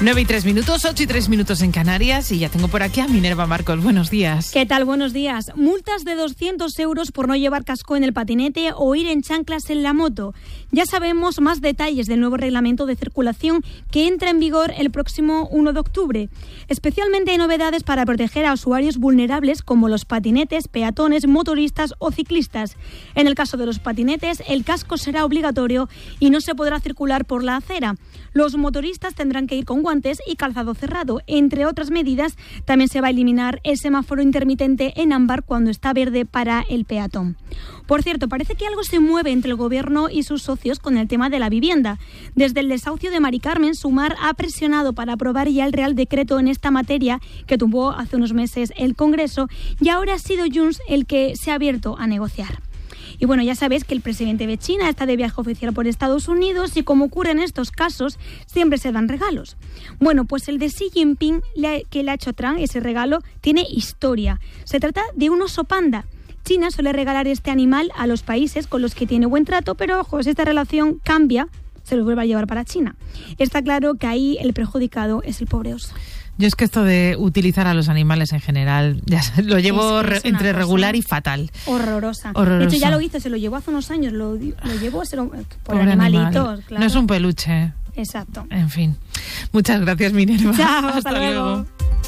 9:03, 8:03 en Canarias, y ya tengo por aquí a Minerva Marcos. Buenos días. ¿Qué tal? Buenos días. Multas de 200 euros por no llevar casco en el patinete o ir en chanclas en la moto. Ya sabemos más detalles del nuevo reglamento de circulación que entra en vigor el próximo 1 de octubre. Especialmente hay novedades para proteger a usuarios vulnerables como los patinetes, peatones, motoristas o ciclistas. En el caso de los patinetes, el casco será obligatorio y no se podrá circular por la acera. Los motoristas tendrán que ir con guantes y calzado cerrado. Entre otras medidas, también se va a eliminar el semáforo intermitente en ámbar cuando está verde para el peatón. Por cierto, parece que algo se mueve entre el Gobierno y sus socios con el tema de la vivienda. Desde el desahucio de Mari Carmen, Sumar ha presionado para aprobar ya el Real Decreto en esta materia que tumbó hace unos meses el Congreso, y ahora ha sido Junts el que se ha abierto a negociar. Y bueno, ya sabéis que el presidente de China está de viaje oficial por Estados Unidos y, como ocurre en estos casos, siempre se dan regalos. Bueno, pues el de Xi Jinping que le ha hecho Trump, ese regalo, tiene historia. Se trata de un oso panda. China suele regalar este animal a los países con los que tiene buen trato, pero ojo, si esta relación cambia, se lo vuelve a llevar para China. Está claro que ahí el perjudicado es el pobre oso. Yo es que esto de utilizar a los animales en general, ya lo llevo entre regular y fatal. Horrorosa. De hecho, ya lo hizo, se lo llevó hace unos años, lo llevó por animalitos. Claro. No es un peluche. Exacto. En fin. Muchas gracias, Minerva. Chao, hasta luego.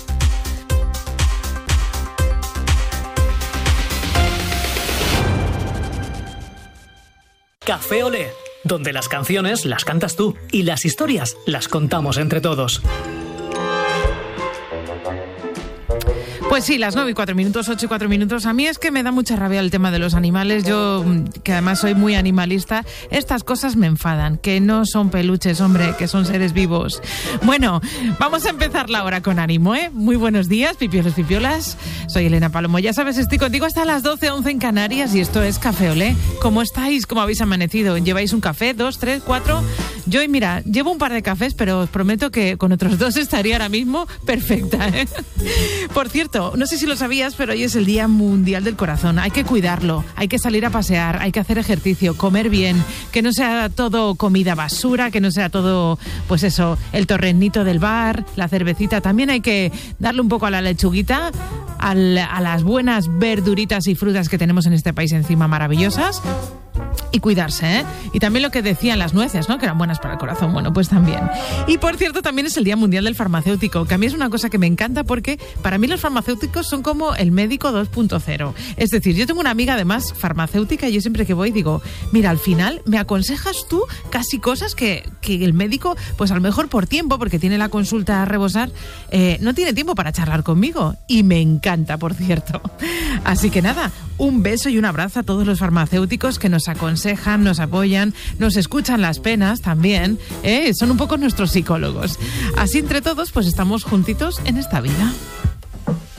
Café Olé, donde las canciones las cantas tú y las historias las contamos entre todos. Pues sí, las 9:04, 8:04. A mí es que me da mucha rabia el tema de los animales. Yo, que además soy muy animalista, estas cosas me enfadan. Que no son peluches, hombre, que son seres vivos. Bueno, vamos a empezar la hora con ánimo, ¿eh? Muy buenos días, pipiolos, pipiolas. Soy Elena Palomo. Ya sabes, estoy contigo hasta las 12:11 en Canarias y esto es Café Olé. ¿Cómo estáis? ¿Cómo habéis amanecido? ¿Lleváis un café? ¿2, 3, 4? Yo, mira, llevo un par de cafés, pero os prometo que con otros 2 estaría ahora mismo perfecta, ¿eh? Por cierto, no sé si lo sabías, pero hoy es el Día Mundial del Corazón. Hay que cuidarlo, hay que salir a pasear, hay que hacer ejercicio, comer bien, que no sea todo comida basura, que no sea todo, pues eso, el torrenito del bar, la cervecita. También hay que darle un poco a la lechuguita, a las buenas verduritas y frutas que tenemos en este país encima, maravillosas. Y cuidarse, ¿eh? Y también lo que decían las nueces, ¿no? Que eran buenas para el corazón. Bueno, pues también. Y por cierto, también es el Día Mundial del Farmacéutico, que a mí es una cosa que me encanta porque para mí los farmacéuticos son como el médico 2.0. Es decir, yo tengo una amiga además farmacéutica y yo siempre que voy digo, mira, al final me aconsejas tú casi cosas que el médico, pues a lo mejor por tiempo, porque tiene la consulta a rebosar, no tiene tiempo para charlar conmigo. Y me encanta, por cierto. Así que nada, un beso y un abrazo a todos los farmacéuticos que nos aconsejan, nos apoyan, nos escuchan las penas también, son un poco nuestros psicólogos. Así entre todos, pues estamos juntitos en esta vida.